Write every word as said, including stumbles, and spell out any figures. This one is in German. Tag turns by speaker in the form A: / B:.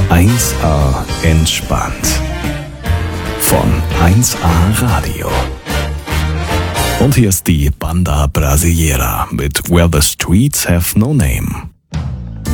A: eins A entspannt. Von eins A Radio. Und hier ist die Banda Brasileira mit Where the Streets Have No Name.